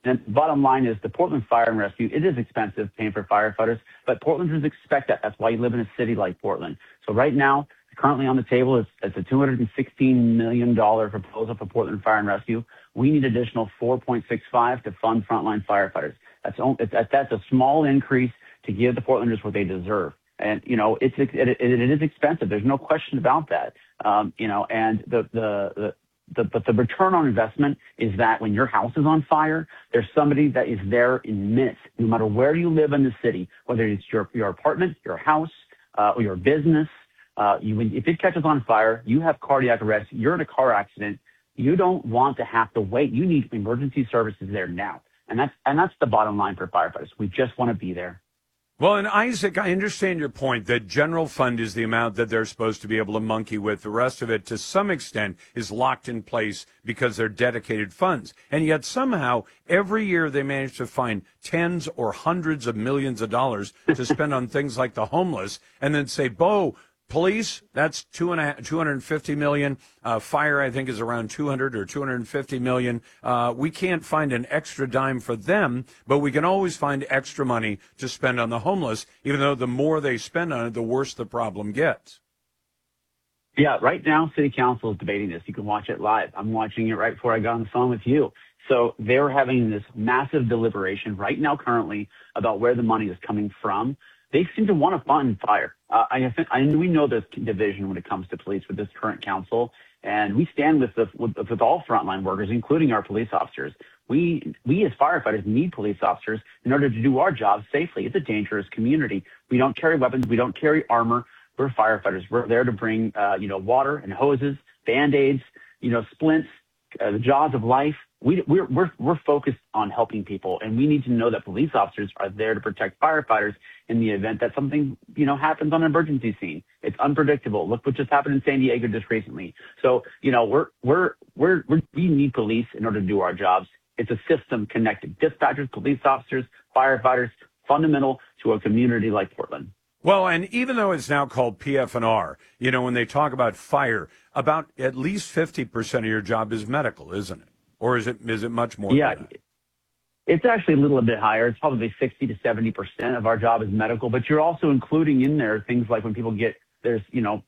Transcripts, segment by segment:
And bottom line is the Portland Fire and Rescue, it is expensive paying for firefighters, but Portlanders expect that. That's why you live in a city like Portland. So right now, currently on the table, it's a $216 million proposal for Portland Fire and Rescue. We need additional 4.65 to fund frontline firefighters. That's a small increase to give the Portlanders what they deserve. And, it is expensive. There's no question about that. And but the return on investment is that when your house is on fire, there's somebody that is there in minutes, no matter where you live in the city, whether it's your apartment, your house, or your business. If it catches on fire, you have cardiac arrest, you're in a car accident, you don't want to have to wait. You need emergency services there now. And that's the bottom line for firefighters. We just want to be there. Well, and Isaac, I understand your point that general fund is the amount that they're supposed to be able to monkey with. The rest of it, to some extent, is locked in place because they're dedicated funds. And yet somehow every year they manage to find tens or hundreds of millions of dollars to spend on things like the homeless and then say, police, that's 250 million. Fire, I think, is around 200 or 250 million. We can't find an extra dime for them, but we can always find extra money to spend on the homeless, even though the more they spend on it, the worse the problem gets. Yeah, right now, City Council is debating this. You can watch it live. I'm watching it right before I got on the phone with you. So they're having this massive deliberation right now currently about where the money is coming from. They seem to want to fund fire. We know there's division when it comes to police with this current council, and we stand with all frontline workers, including our police officers. We as firefighters need police officers in order to do our jobs safely. It's a dangerous community. We don't carry weapons. We don't carry armor. We're firefighters. We're there to bring, water and hoses, Band-Aids, splints, the jaws of life. We're focused on helping people, and we need to know that police officers are there to protect firefighters in the event that something, happens on an emergency scene. It's unpredictable. Look what just happened in San Diego just recently. So, we need police in order to do our jobs. It's a system connected. Dispatchers, police officers, firefighters, fundamental to a community like Portland. Well, and even though it's now called PF&R, when they talk about fire, about at least 50% of your job is medical, isn't it? Or is it much more than that? It's actually a little bit higher. It's probably 60 to 70% of our job is medical, but you're also including in there things like when people there's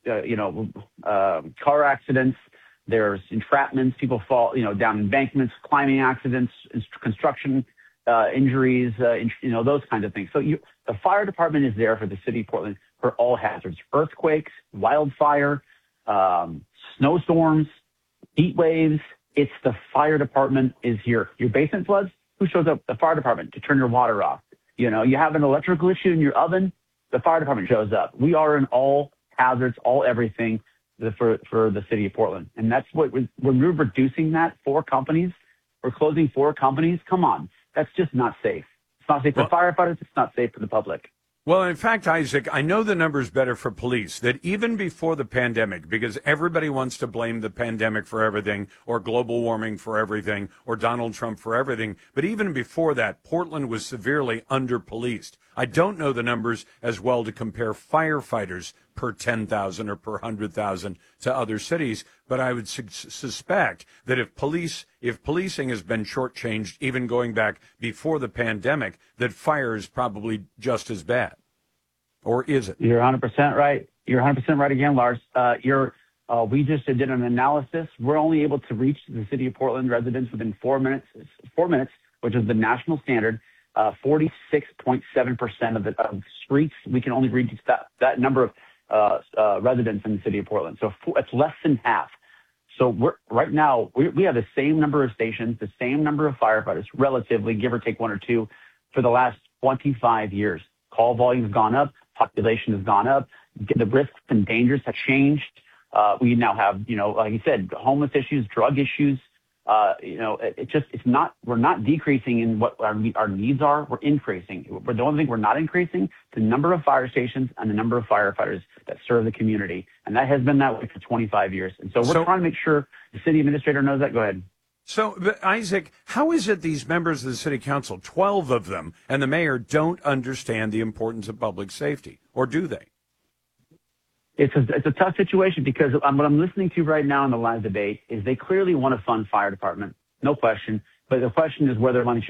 car accidents, there's entrapments, people fall, down embankments, climbing accidents, construction injuries, those kinds of things. So the fire department is there for the city of Portland for all hazards: earthquakes, wildfire, snowstorms, heat waves. It's the fire department is here. Your basement floods, who shows up? The fire department to turn your water off. You have an electrical issue in your oven, the fire department shows up. We are in all hazards, all everything for the city of Portland. And that's when we're reducing that 4 companies, we're closing 4 companies. Come on. That's just not safe. It's not safe for firefighters. It's not safe for the public. Well, in fact, Isaac, I know the number's better for police, that even before the pandemic, because everybody wants to blame the pandemic for everything, or global warming for everything, or Donald Trump for everything, but even before that, Portland was severely under-policed. I don't know the numbers as well to compare firefighters per 10,000 or per 100,000 to other cities, but I would suspect that if policing has been shortchanged even going back before the pandemic, that fire is probably just as bad. Or is it? You're 100% right. You're 100% right again, Lars. We just did an analysis. We're only able to reach the city of Portland residents within 4 minutes, which is the national standard. 46.7% of streets, we can only reach that number of residents in the city of Portland. So it's less than half. So right now we have the same number of stations, the same number of firefighters, relatively, give or take 1 or 2, for the last 25 years. Call volume has gone up, population has gone up, the risks and dangers have changed. We now have, like you said, homeless issues, drug issues. We're not decreasing in what our needs are. We're increasing. The only thing we're not increasing, the number of fire stations and the number of firefighters that serve the community. And that has been that way for 25 years. And so we're trying to make sure the city administrator knows that. Go ahead. So, Isaac, how is it these members of the city council, 12 of them, and the mayor don't understand the importance of public safety? Or do they? It's a tough situation because what I'm listening to right now in the live debate is they clearly want to fund fire department, no question. But the question is where their money